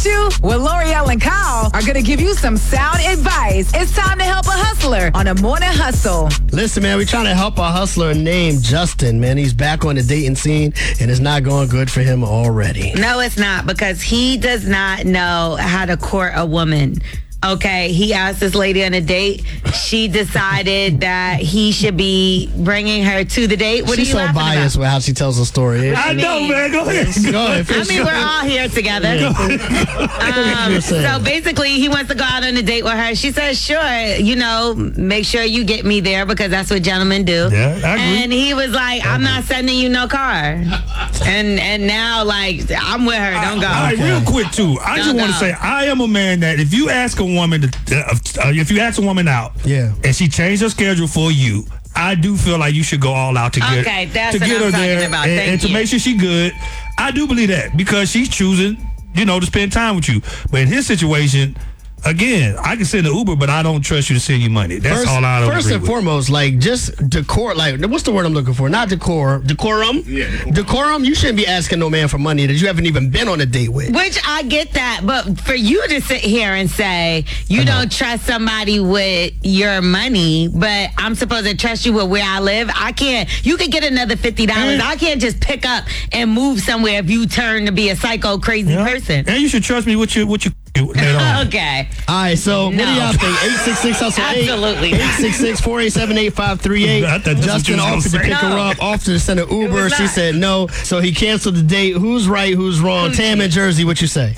issue? Well, L'Oreal and Kyle are going to give you some sound advice. It's time to help a hustler on a morning hustle. Listen, man, we're trying to help a hustler named Justin, man. He's back on the dating scene, and it's not going good for him already. No, it's not, because he does not know how to court a woman. Okay, he asked this lady on a date. She decided that he should be bringing her to the date. What She's are you so biased with how she tells her story. I know, man. Go ahead. Go ahead. I mean, we're all here together. So basically, he wants to go out on a date with her. She says, sure, make sure you get me there, because that's what gentlemen do. Yeah, I agree. And he was like, I'm not sending you no car. And now, like, I'm with her. Don't go. All right, real quick, too. I just want to say, I am a man that if you ask a woman, if you ask a woman out, and she changed her schedule for you, I do feel like you should go all out to get, her there and to make sure she good. I do believe that, because she's choosing, to spend time with you. But in his situation, again, I can send an Uber, but I don't trust you to send you money. That's all I don't First agree and with. foremost, like, just decor, like, what's the word I'm looking for? Not decorum. Yeah. Decorum, you shouldn't be asking no man for money that you haven't even been on a date with. Which I get that, but for you to sit here and say you don't trust somebody with your money, but I'm supposed to trust you with where I live, I can't. You could get another $50. I can't just pick up and move somewhere if you turn to be a psycho crazy person. And you should trust me with your Okay. All right, so what do y'all think? 866-HUSTLE-8. Absolutely. 866-487-8538. Justin offered to pick her up, offered to send an Uber. She said no, so he canceled the date. Who's right, who's wrong? Tam in Jersey, what you say?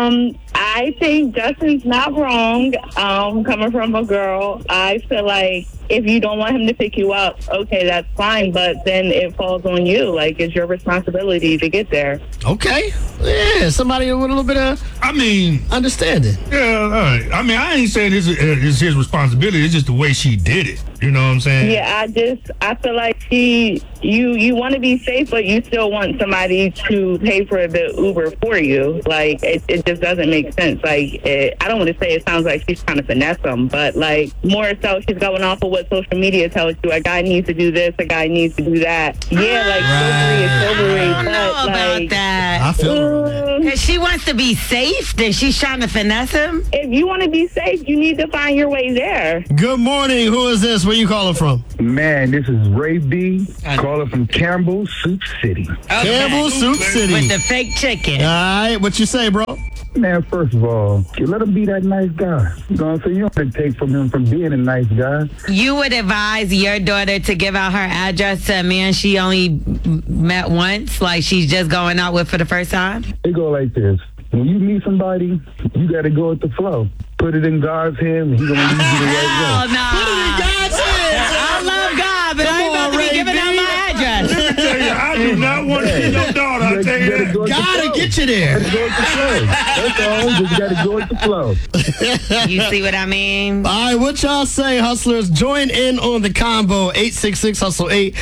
I think Justin's not wrong. Coming from a girl, I feel like if you don't want him to pick you up, okay, that's fine. But then it falls on you. Like, it's your responsibility to get there. Okay. Yeah, somebody with a little bit of, understanding. Yeah, all right. I mean, I ain't saying it's his responsibility. It's just the way she did it. You know what I'm saying? Yeah, I feel like you want to be safe, but you still want somebody to pay for the Uber for you. Like, it just doesn't make sense. Like, I don't want to say it sounds like she's trying to finesse him, but, like, more so she's going off of what social media tells you. A guy needs to do this, a guy needs to do that. Yeah, like, chivalry is chivalry. I don't know about that. I feel Because she wants to be safe, then she's trying to finesse him? If you want to be safe, you need to find your way there. Good morning. Who is this? Where you calling from? Man, this is Ray B, calling from Campbell Soup City. Okay. Campbell Soup City. With the fake chicken. All right, what you say, bro? Man, first of all, you let him be that nice guy. You know what I'm saying? You don't take from him from being a nice guy. You would advise your daughter to give out her address to a man she only met once, like she's just going out with for the first time? It go like this. When you meet somebody, you got to go with the flow. Put it in God's hands, and He's going to lead you the right way. Hell no. Put it in God's hands. I love God, but I ain't about to be giving out my address. Let me tell you, I do not want to see your daughter. I'll tell you that. Gotta get you there. Go with the flow. That's all. Just got to go with the flow. You see what I mean? All right, what y'all say, hustlers? Join in on the combo. 866-HUSTLE-8.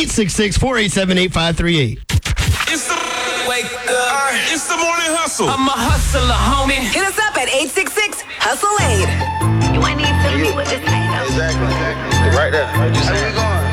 866-487-8538. It's the it's the morning hustle. I'm a hustler, homie. Hit us up at 866-HUSTLE-8. You ain't need to be with this. Exactly. Right there. What you saying?